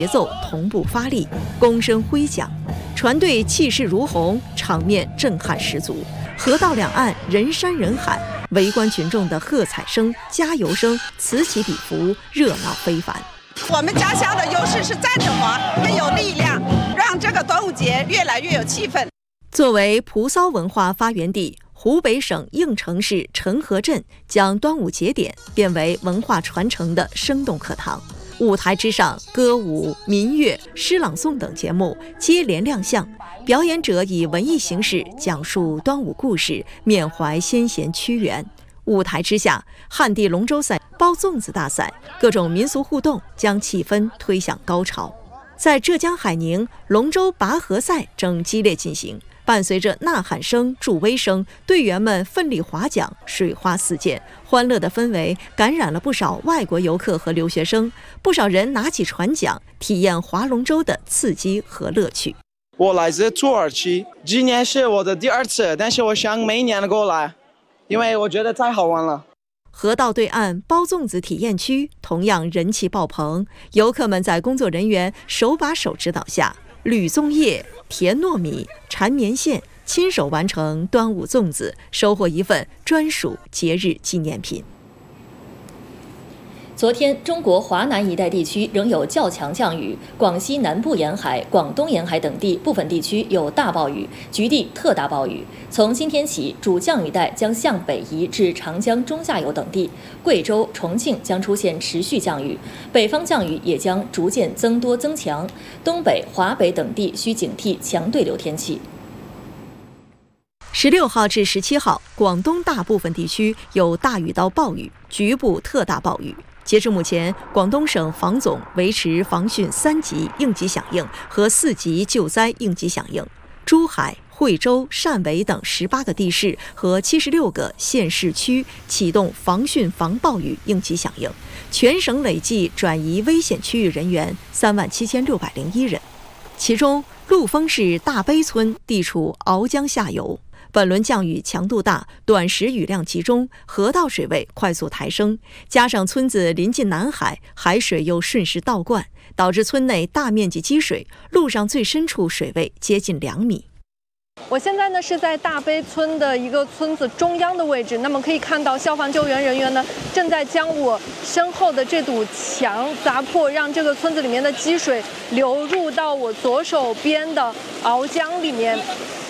节奏同步发力，躬身挥桨，船队气势如虹，场面震撼十足。河道两岸人山人海，围观群众的喝彩声、加油声此起彼伏，热闹非凡。 我们家乡的优势是站着滑，更有力量，让这个端午节越来越有气氛。 作为蒲骚文化发源地，湖北省应城市陈河镇将端午节点变为文化传承的生动课堂。舞台之上，歌舞、民乐、诗朗诵等节目接连亮相，表演者以文艺形式讲述端午故事，缅怀先贤屈原。舞台之下，旱地龙舟赛、包粽子大赛，各种民俗互动将气氛推向高潮。在浙江海宁，龙舟拔河赛正激烈进行。伴随着呐喊声、助威声，队员们奋力划桨，水花四溅，欢乐的氛围感染了不少外国游客和留学生。不少人拿起船桨，体验划龙舟的刺激和乐趣。 我来自土耳其，今年是我的第2次，但是我想每一年过来，因为我觉得太好玩了。 河道对岸包粽子体验区同样人气爆棚，游客们在工作人员手把手指导下，捋粽叶、甜糯米、缠棉线，亲手完成端午粽子，收获一份专属节日纪念品。 昨天，中国华南一带地区仍有较强降雨，广西南部沿海、广东沿海等地部分地区有大暴雨，局地特大暴雨。从今天起，主降雨带将向北移至长江中下游等地，贵州、重庆将出现持续降雨，北方降雨也将逐渐增多增强，东北、华北等地需警惕强对流天气。 16号至17号，广东大部分地区有大雨到暴雨，局部特大暴雨。截至目前，广东省防总维持防汛3级应急响应和4级救灾应急响应。珠海、惠州、汕尾等18个地市和76个县市区启动防汛防暴雨应急响应，全省累计转移危险区域人员37601人。其中，陆丰市大悲村地处鳌江下游。本轮降雨强度大，短时雨量集中，河道水位快速抬升，加上村子临近南海，海水又顺势倒灌，导致村内大面积积水，路上最深处水位接近2米。 我现在呢是在大悲村的一个村子中央的位置，那么可以看到消防救援人员呢正在将我身后的这堵墙砸破，让这个村子里面的积水流入到我左手边的鳌江里面。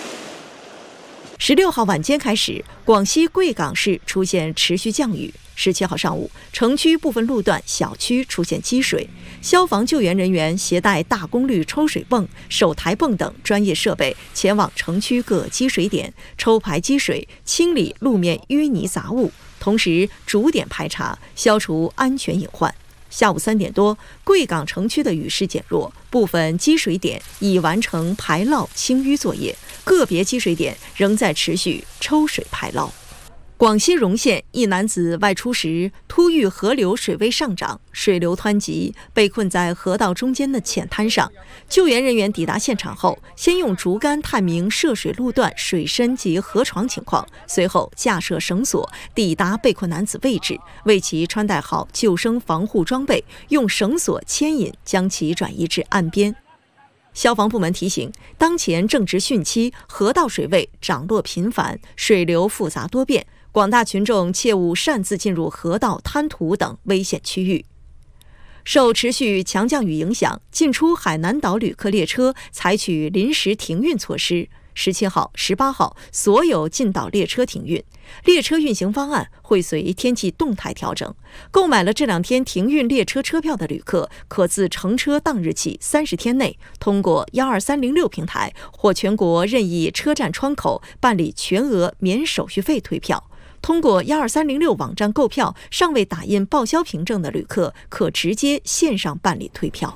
16号晚间开始，广西贵港市出现持续降雨。17号上午，城区部分路段、小区出现积水，消防救援人员携带大功率抽水泵、手抬泵等专业设备前往城区各积水点，抽排积水，清理路面淤泥杂物，同时逐点排查，消除安全隐患。下午3点多，贵港城区的雨势减弱，部分积水点已完成排涝清淤作业，个别积水点仍在持续抽水排涝。广西容县一男子外出时突遇河流水位上涨，水流湍急，被困在河道中间的浅滩上。救援人员抵达现场后，先用竹竿探明涉水路段水深及河床情况，随后架设绳索抵达被困男子位置，为其穿戴好救生防护装备，用绳索牵引将其转移至岸边。消防部门提醒，当前正值汛期，河道水位涨落频繁，水流复杂多变，广大群众切勿擅自进入河道、滩涂等危险区域。受持续强降雨影响，进出海南岛旅客列车采取临时停运措施。17号、18号所有进岛列车停运，列车运行方案会随天气动态调整。购买了这2天停运列车车票的旅客，可自乘车当日起30天内，通过12306平台或全国任意车站窗口办理全额免手续费退票。通过12306网站购票尚未打印报销凭证的旅客，可直接线上办理退票。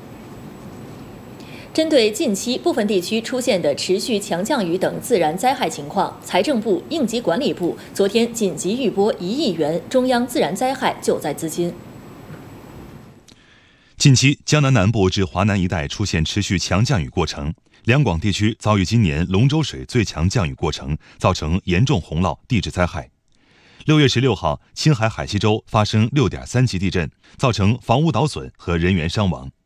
针对近期部分地区出现的持续强降雨等自然灾害情况，财政部、应急管理部昨天紧急预拨1亿元中央自然灾害救灾资金。 近期，江南南部至华南一带出现持续强降雨过程，两广地区遭遇今年龙舟水最强降雨过程，造成严重洪涝、地质灾害。6月16号，青海海西州发生6.3级地震，造成房屋倒损和人员伤亡。